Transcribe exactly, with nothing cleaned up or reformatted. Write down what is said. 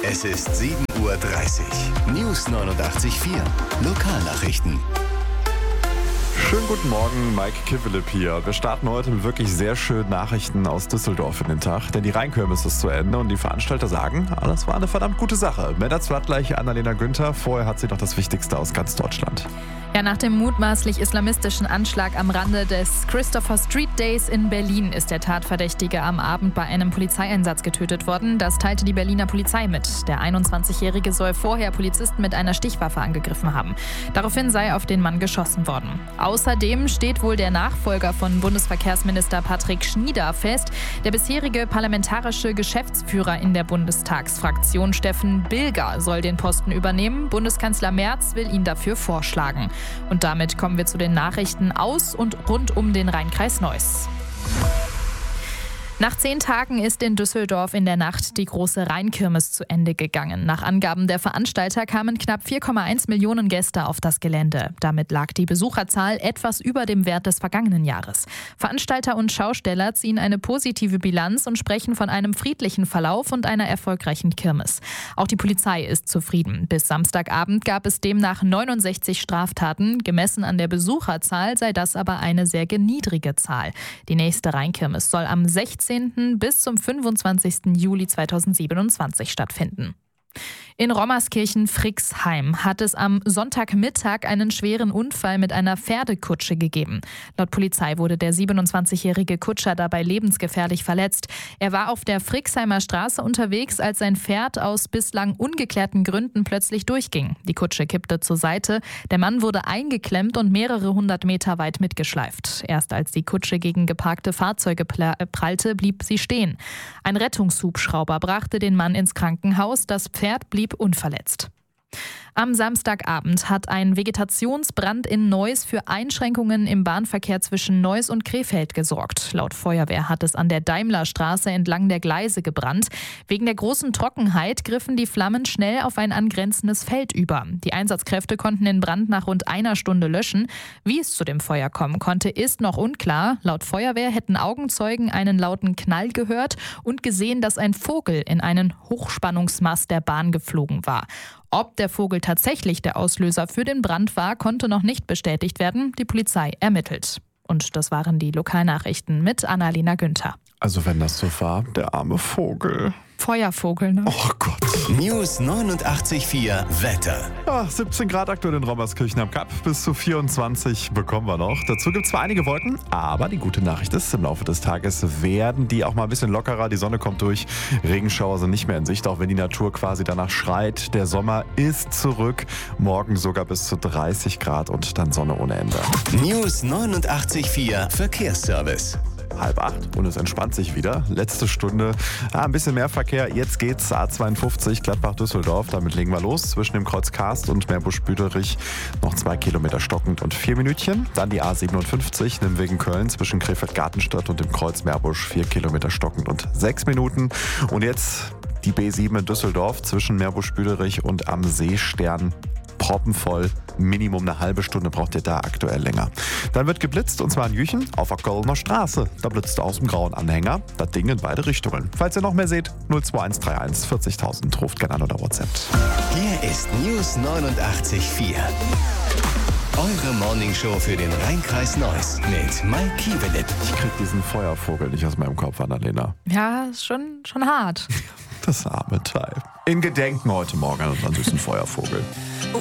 Es ist sieben Uhr dreißig. News neunundachtzig Komma vier. Lokalnachrichten. Schönen guten Morgen, Mike Kivelip hier. Wir starten heute mit wirklich sehr schönen Nachrichten aus Düsseldorf in den Tag, denn die Rheinkirmes ist zu Ende und die Veranstalter sagen, ah, das war eine verdammt gute Sache. Mehr dazu hat gleich Annalena Günther. Vorher hat sie noch das Wichtigste aus ganz Deutschland. Ja, nach dem mutmaßlich islamistischen Anschlag am Rande des Christopher Street Days in Berlin ist der Tatverdächtige am Abend bei einem Polizeieinsatz getötet worden. Das teilte die Berliner Polizei mit. Der einundzwanzigjährige soll vorher Polizisten mit einer Stichwaffe angegriffen haben. Daraufhin sei auf den Mann geschossen worden. Außerdem steht wohl der Nachfolger von Bundesverkehrsminister Patrick Schnieder fest. Der bisherige parlamentarische Geschäftsführer in der Bundestagsfraktion Steffen Bilger soll den Posten übernehmen. Bundeskanzler Merz will ihn dafür vorschlagen. Und damit kommen wir zu den Nachrichten aus und rund um den Rheinkreis Neuss. Nach zehn Tagen ist in Düsseldorf in der Nacht die große Rheinkirmes zu Ende gegangen. Nach Angaben der Veranstalter kamen knapp vier Komma eins Millionen Gäste auf das Gelände. Damit lag die Besucherzahl etwas über dem Wert des vergangenen Jahres. Veranstalter und Schausteller ziehen eine positive Bilanz und sprechen von einem friedlichen Verlauf und einer erfolgreichen Kirmes. Auch die Polizei ist zufrieden. Bis Samstagabend gab es demnach neunundsechzig Straftaten. Gemessen an der Besucherzahl sei das aber eine sehr niedrige Zahl. Die nächste Rheinkirmes soll am sechzehnten bis zum fünfundzwanzigsten Juli zweitausendsiebenundzwanzig stattfinden. In Rommerskirchen-Frixheim hat es am Sonntagmittag einen schweren Unfall mit einer Pferdekutsche gegeben. Laut Polizei wurde der siebenundzwanzigjährige Kutscher dabei lebensgefährlich verletzt. Er war auf der Frixheimer Straße unterwegs, als sein Pferd aus bislang ungeklärten Gründen plötzlich durchging. Die Kutsche kippte zur Seite, der Mann wurde eingeklemmt und mehrere hundert Meter weit mitgeschleift. Erst als die Kutsche gegen geparkte Fahrzeuge prallte, blieb sie stehen. Ein Rettungshubschrauber brachte den Mann ins Krankenhaus, das Pferd blieb unverletzt. Am Samstagabend hat ein Vegetationsbrand in Neuss für Einschränkungen im Bahnverkehr zwischen Neuss und Krefeld gesorgt. Laut Feuerwehr hat es an der Daimlerstraße entlang der Gleise gebrannt. Wegen der großen Trockenheit griffen die Flammen schnell auf ein angrenzendes Feld über. Die Einsatzkräfte konnten den Brand nach rund einer Stunde löschen. Wie es zu dem Feuer kommen konnte, ist noch unklar. Laut Feuerwehr hätten Augenzeugen einen lauten Knall gehört und gesehen, dass ein Vogel in einen Hochspannungsmast der Bahn geflogen war. Ob der Vogel tatsächlich der Auslöser für den Brand war, konnte noch nicht bestätigt werden. Die Polizei ermittelt. Und das waren die Lokalnachrichten mit Annalena Günther. Also wenn das so war, der arme Vogel. Feuervogel, ne? Oh Gott. News neunundachtzig Komma vier Wetter. Ja, siebzehn Grad aktuell in Rommerskirchen am Kap. Bis zu vierundzwanzig bekommen wir noch. Dazu gibt es zwar einige Wolken, aber die gute Nachricht ist, im Laufe des Tages werden die auch mal ein bisschen lockerer. Die Sonne kommt durch. Regenschauer sind nicht mehr in Sicht, auch wenn die Natur quasi danach schreit. Der Sommer ist zurück. Morgen sogar bis zu dreißig Grad und dann Sonne ohne Ende. News neunundachtzig Komma vier Verkehrsservice. Halb acht und es entspannt sich wieder. Letzte Stunde, ah, ein bisschen mehr Verkehr. Jetzt geht's A zweiundfünfzig Gladbach-Düsseldorf. Damit legen wir los. Zwischen dem Kreuz Karst und Meerbusch-Büderich noch zwei Kilometer stockend und vier Minütchen. Dann die A siebenundfünfzig Nimwegen Köln zwischen Krefeld-Gartenstadt und dem Kreuz Meerbusch. Vier Kilometer stockend und sechs Minuten. Und jetzt die B sieben in Düsseldorf zwischen Meerbusch-Büderich und am Seestern. Proppenvoll. Minimum eine halbe Stunde braucht ihr da aktuell länger. Dann wird geblitzt und zwar in Jüchen auf der Kölner Straße. Da blitzt aus dem grauen Anhänger das Ding in beide Richtungen. Falls ihr noch mehr seht, null zwei eins drei eins vierzigtausend. Ruft gerne an oder WhatsApp. Hier ist News neunundachtzig Komma vier. Eure Morningshow für den Rheinkreis Neuss mit Mike Kivelip. Ich krieg diesen Feuervogel nicht aus meinem Kopf, Annalena. Ja, ist schon, schon hart. Das arme Teil. In Gedenken heute Morgen an unseren süßen Feuervogel.